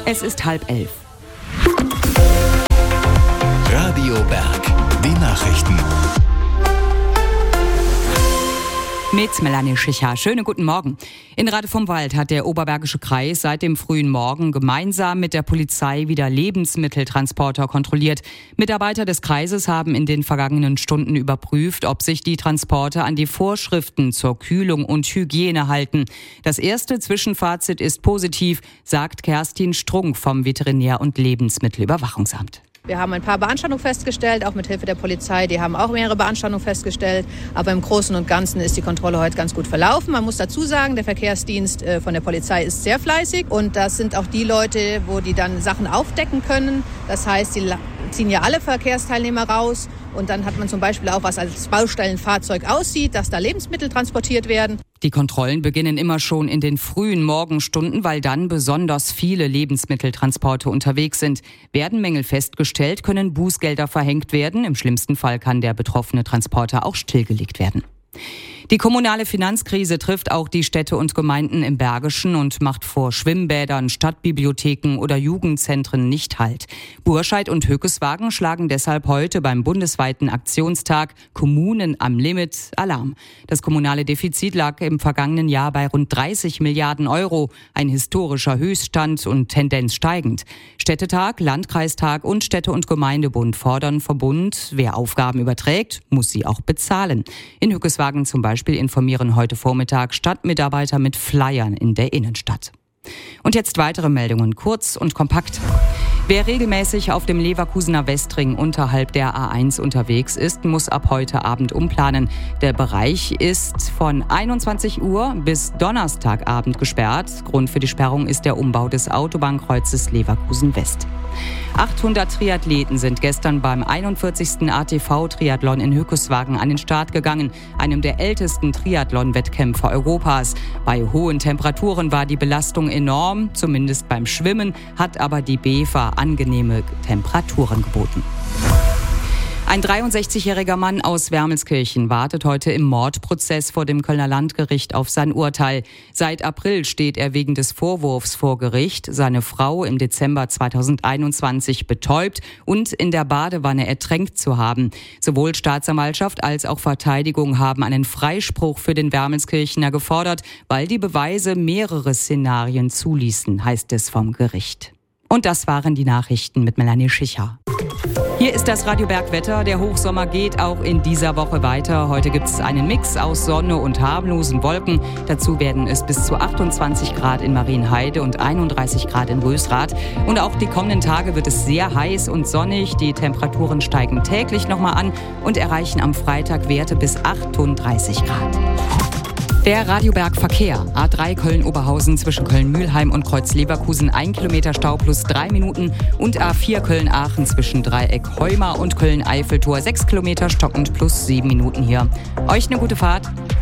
Es ist 10:30. Radio Berg, die Nachrichten. Mit Melanie Schicher. Schönen guten Morgen. In Rade vom Wald hat der Oberbergische Kreis seit dem frühen Morgen gemeinsam mit der Polizei wieder Lebensmitteltransporter kontrolliert. Mitarbeiter des Kreises haben in den vergangenen Stunden überprüft, ob sich die Transporter an die Vorschriften zur Kühlung und Hygiene halten. Das erste Zwischenfazit ist positiv, sagt Kerstin Strunk vom Veterinär- und Lebensmittelüberwachungsamt. Wir haben ein paar Beanstandungen festgestellt, auch mit Hilfe der Polizei. Die haben auch mehrere Beanstandungen festgestellt. Aber im Großen und Ganzen ist die Kontrolle heute ganz gut verlaufen. Man muss dazu sagen, der Verkehrsdienst von der Polizei ist sehr fleißig. Und das sind auch die Leute, wo die dann Sachen aufdecken können. Das heißt, sie ziehen ja alle Verkehrsteilnehmer raus. Und dann hat man zum Beispiel auch, was als Baustellenfahrzeug aussieht, dass da Lebensmittel transportiert werden. Die Kontrollen beginnen immer schon in den frühen Morgenstunden, weil dann besonders viele Lebensmitteltransporte unterwegs sind. Werden Mängel festgestellt, können Bußgelder verhängt werden. Im schlimmsten Fall kann der betroffene Transporter auch stillgelegt werden. Die kommunale Finanzkrise trifft auch die Städte und Gemeinden im Bergischen und macht vor Schwimmbädern, Stadtbibliotheken oder Jugendzentren nicht Halt. Burscheid und Höckeswagen schlagen deshalb heute beim bundesweiten Aktionstag Kommunen am Limit Alarm. Das kommunale Defizit lag im vergangenen Jahr bei rund 30 Milliarden Euro, ein historischer Höchststand und Tendenz steigend. Städtetag, Landkreistag und Städte- und Gemeindebund fordern vom Bund, wer Aufgaben überträgt, muss sie auch bezahlen. In Höckeswagen zum Beispiel informieren heute Vormittag Stadtmitarbeiter mit Flyern in der Innenstadt. Und jetzt weitere Meldungen, kurz und kompakt. Wer regelmäßig auf dem Leverkusener Westring unterhalb der A1 unterwegs ist, muss ab heute Abend umplanen. Der Bereich ist von 21 Uhr bis Donnerstagabend gesperrt. Grund für die Sperrung ist der Umbau des Autobahnkreuzes Leverkusen West. 800 Triathleten sind gestern beim 41. ATV-Triathlon in Höckeswagen an den Start gegangen, einem der ältesten Triathlon-Wettkämpfe Europas. Bei hohen Temperaturen war die Belastung enorm, zumindest beim Schwimmen, hat aber die BEFA angenehme Temperaturen geboten. Ein 63-jähriger Mann aus Wermelskirchen wartet heute im Mordprozess vor dem Kölner Landgericht auf sein Urteil. Seit April steht er wegen des Vorwurfs vor Gericht, seine Frau im Dezember 2021 betäubt und in der Badewanne ertränkt zu haben. Sowohl Staatsanwaltschaft als auch Verteidigung haben einen Freispruch für den Wermelskirchener gefordert, weil die Beweise mehrere Szenarien zuließen, heißt es vom Gericht. Und das waren die Nachrichten mit Melanie Schicher. Hier ist das Radio Berg Wetter. Der Hochsommer geht auch in dieser Woche weiter. Heute gibt es einen Mix aus Sonne und harmlosen Wolken. Dazu werden es bis zu 28 Grad in Marienheide und 31 Grad in Rösrath. Und auch die kommenden Tage wird es sehr heiß und sonnig. Die Temperaturen steigen täglich nochmal an und erreichen am Freitag Werte bis 38 Grad. Der Radio Berg Verkehr. A3 Köln-Oberhausen zwischen Köln-Mühlheim und Kreuz-Leverkusen 1 Kilometer Stau plus 3 Minuten und A4 Köln-Aachen zwischen Dreieck Heumar und Köln-Eiffeltor 6 Kilometer stockend plus 7 Minuten hier. Euch eine gute Fahrt.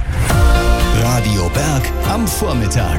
Radio Berg am Vormittag.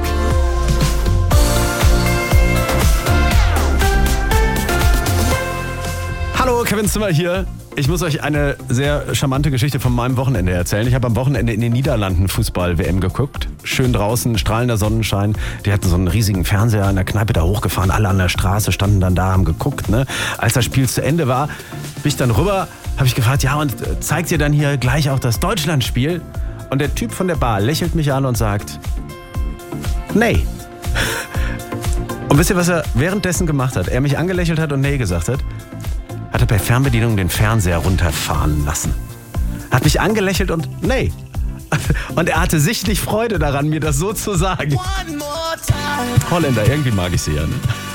Hallo, Kevin Zimmer hier. Ich muss euch eine sehr charmante Geschichte von meinem Wochenende erzählen. Ich habe am Wochenende in den Niederlanden Fußball-WM geguckt. Schön draußen, strahlender Sonnenschein. Die hatten so einen riesigen Fernseher in der Kneipe da hochgefahren. Alle an der Straße standen dann da, haben geguckt. Ne? Als das Spiel zu Ende war, bin ich dann rüber, habe ich gefragt, ja, und zeigt ihr dann hier gleich auch das Deutschlandspiel? Und der Typ von der Bar lächelt mich an und sagt, nee. Und wisst ihr, was er währenddessen gemacht hat? Er mich angelächelt hat und nee gesagt hat? Hat er per Fernbedienung den Fernseher runterfahren lassen. Hat mich angelächelt und nee. Und er hatte sichtlich Freude daran, mir das so zu sagen. Holländer, irgendwie mag ich sie ja, ne?